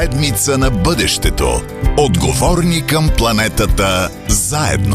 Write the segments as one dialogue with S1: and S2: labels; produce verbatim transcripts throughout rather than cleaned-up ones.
S1: Седмица на бъдещето. Отговорни към планетата заедно.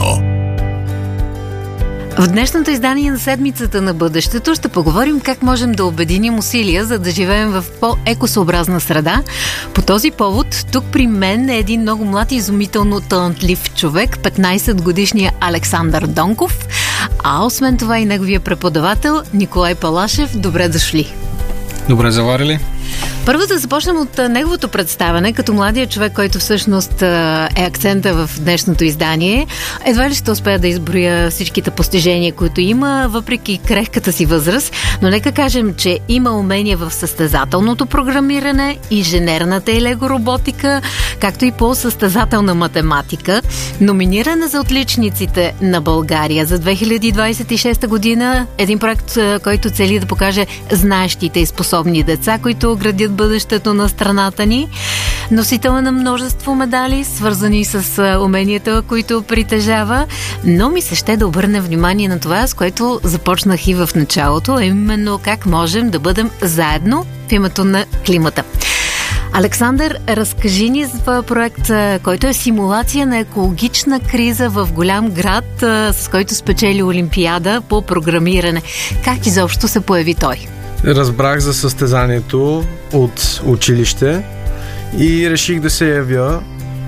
S2: В днешното издание на Седмицата на бъдещето ще поговорим как можем да обединим усилия, за да живеем в по-екосъобразна среда. По този повод, тук при мен е един много млад и изумително талантлив човек, петнайсетгодишният Александър Донков, а освен това и неговия преподавател Николай Палашев. Добре дошли!
S3: Добре заварили!
S2: Първо да започнем от неговото представяне, като младия човек, който всъщност е акцента в днешното издание. Едва ли ще успея да изброя всичките постижения, които има, въпреки крехката си възраст, но нека кажем, че има умения в състезателното програмиране, инженерната и лего роботика, както и по състезателна математика. Номинирана за отличниците на България за две хиляди двайсет и шеста година, един проект, който цели да покаже знаещите и способни деца, които градят бъдещето на страната ни. Носител на множество медали, свързани с уменията, които притежава, но ми се ще да обърнем внимание на това, с което започнах и в началото, а именно как можем да бъдем заедно в името на климата. Александър, разкажи ни за това проект, който е симулация на екологична криза в голям град, с който спечели Олимпиада по програмиране. Как изобщо се появи той?
S3: Разбрах за състезанието от училище и реших да се явя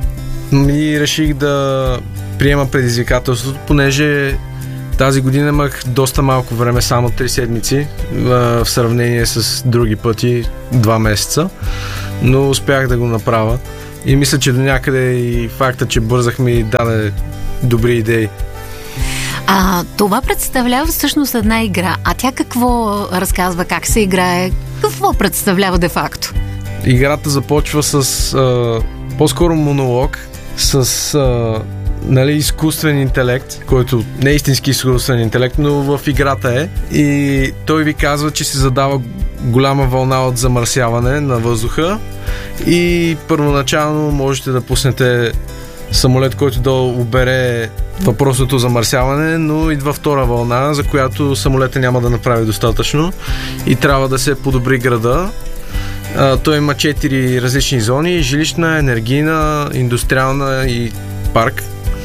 S3: и реших да приема предизвикателството, понеже тази година имах доста малко време, само три седмици в сравнение с други пъти, два месеца, но успях да го направя и мисля, че до някъде и факта, че бързах, ми даде добри идеи.
S2: А това представлява всъщност една игра. А тя какво разказва, как се играе? Какво представлява де-факто?
S3: Играта започва с а, по-скоро монолог, с а, нали, изкуствен интелект, който не е истински изкуствен интелект, но в играта е. И той ви казва, че се задава голяма вълна от замърсяване на въздуха и първоначално можете да пуснете самолет, който да обере въпросното замърсяване, но идва втора вълна, за която самолета няма да направи достатъчно и трябва да се подобри града. А, той има четири различни зони: жилищна, енергийна, индустриална и парк.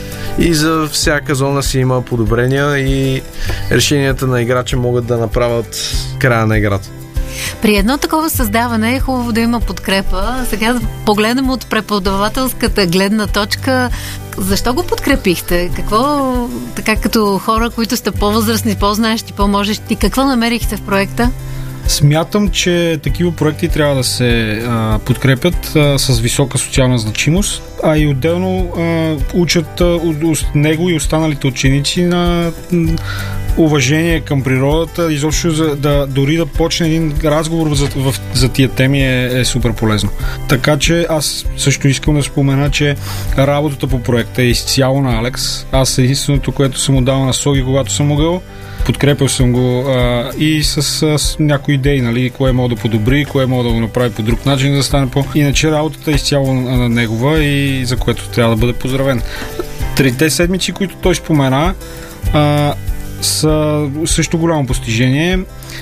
S3: И за всяка зона си има подобрения и решенията на играча могат да направят края на играта.
S2: При едно такова създаване е хубаво да има подкрепа. Сега да погледнем от преподавателската гледна точка. Защо го подкрепихте? Какво, така като хора, които сте по-възрастни, по-знаещи, по-можещи, какво намерихте в проекта?
S4: Смятам, че такива проекти трябва да се а, подкрепят а, с висока социална значимост, а и отделно а, учат а, от него и останалите ученици на м, уважение към природата, изобщо за да дори да почне един разговор за, в, за тия теми е, е супер полезно. Така че аз също искам да спомена, че работата по проекта е изцяло на Алекс. Аз единственото, което съм му дал насоки, когато съм могъл. Подкрепил съм го а, и с, с някои идеи, нали, кое мога да подобри, кое мога да го направи по друг начин, да стане по... Иначе работата е изцяло на, на негова и за което трябва да бъде поздравен. Трите седмици, които той спомена, а, са също голямо постижение.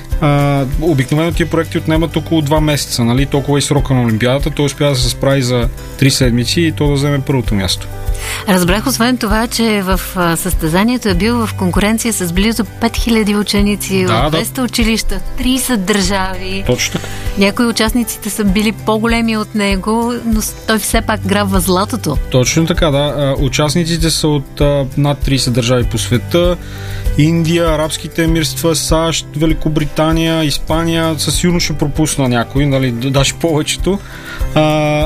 S4: А, обикновено тия проекти отнемат около два месеца, нали? Толкова и срока на Олимпиадата. Той успя да се справи за три седмици и то да вземе първото място.
S2: Разбрах освен това, че в състезанието е бил в конкуренция с близо пет хиляди ученици
S4: да,
S2: от двеста
S4: да.
S2: училища, трийсет държави.
S4: Точно така.
S2: Някои участниците са били по-големи от него, но той все пак грабва златото.
S4: Точно така, да. Участниците са от а, над трийсет държави по света. Индия, Арабските емирства, САЩ, Великобритания, Испания. Със сигурно ще пропусна някой, нали, даже повечето. А,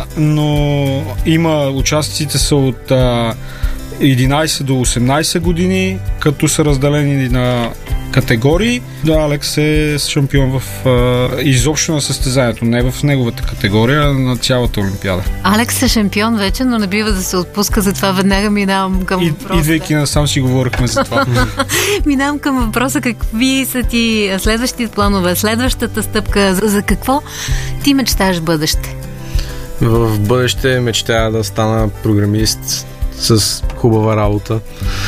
S4: но има участниците са от а, единайсет до осемнайсет години, като са разделени на категории. Да, Алекс е шампион в а, изобщо на състезанието, не в неговата категория, а на цялата Олимпиада.
S2: Алекс е шампион вече, но не бива да се отпуска, затова веднага минавам към
S4: И,
S2: въпроса.
S4: Идвайки насам си говорихме за това.
S2: Минавам към въпроса, какви са ти следващите планове, следващата стъпка, за, за какво ти мечтаеш в бъдеще?
S3: В бъдеще мечтая да стана програмист с хубава работа.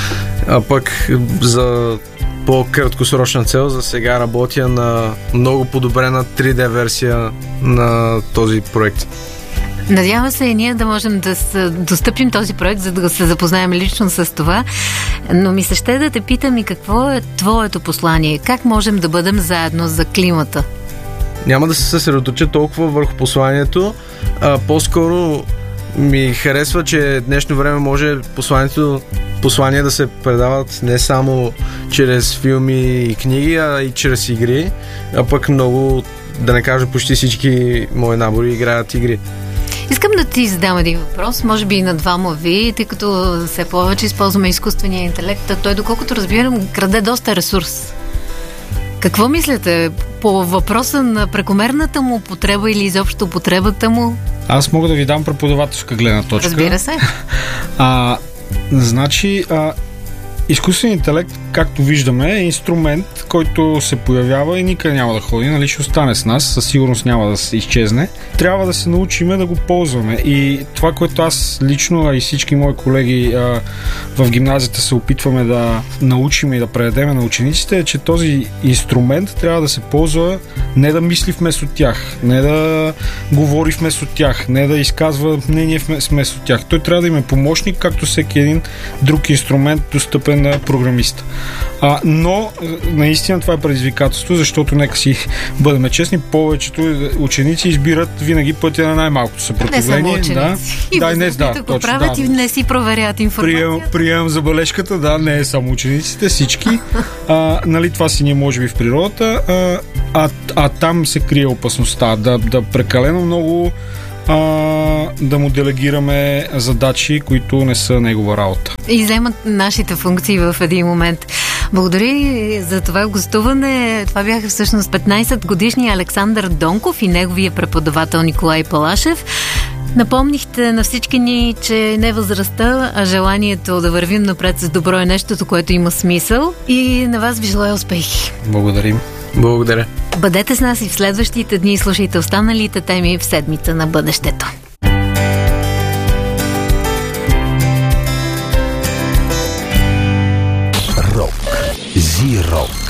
S3: А пък за по-краткосрочна цел, за сега работя на много подобрена три Д версия на този проект.
S2: Надявам се и ние да можем да достъпим този проект, за да се запознаем лично с това. Но ми се ще да те питам и какво е твоето послание? Как можем да бъдем заедно за климата?
S3: Няма да се съсредоточа толкова върху посланието, а по-скоро ми харесва, че днешно време може посланието, послания да се предават не само чрез филми и книги, а и чрез игри, а пък много, да не кажа почти всички мои набори играят игри.
S2: Искам да ти задам един въпрос, може би и на двама ви, тъй като все повече използваме изкуствения интелект, той, доколкото разбирам, краде доста ресурс. Какво мислите по въпроса на прекомерната му употреба или изобщо употребата му?
S4: Аз мога да ви дам преподавателска гледна точка.
S2: Разбира се.
S4: А, значи, а, изкуственият интелект, както виждаме, е инструмент, който се появява и никъде няма да ходи, нали, ще остане с нас, със сигурност няма да се изчезне. Трябва да се научиме да го ползваме. И това, което аз лично, а и всички мои колеги а, в гимназията се опитваме да научим и да предадем на учениците, е, че този инструмент трябва да се ползва не да мисли вместо тях, не да говори вместо тях, не да изказва мнение вместо тях. Той трябва да им е помощник, както всеки един друг инструмент, достъпен на програмиста. А, но наистина това е предизвикателство, защото нека си бъдем честни, повечето ученици избират винаги пътя на най-малкото съпротивление.
S2: Не само
S4: да,
S2: и
S4: да, не, да,
S2: го
S4: точно,
S2: правят
S4: да.
S2: И не си проверят информация.
S4: Прием, прием забележката, да, не е само учениците, всички. А, нали, това си ние може би в природата, а, а, а там се крие опасността да, да прекалено много а, да му делегираме задачи, които не са негова работа.
S2: И вземат нашите функции в един момент. Благодаря за това гостуване. Това бяха всъщност петнайсет годишния Александър Донков и неговия преподавател Николай Палашев. Напомнихте на всички ни, че не възрастта, а желанието да вървим напред с добро е нещото, което има смисъл. И на вас ви желая успехи.
S4: Благодарим.
S3: Благодаря.
S2: Бъдете с нас и в следващите дни и слушайте останалите теми в седмица на бъдещето.
S1: Рок. Зи-рок.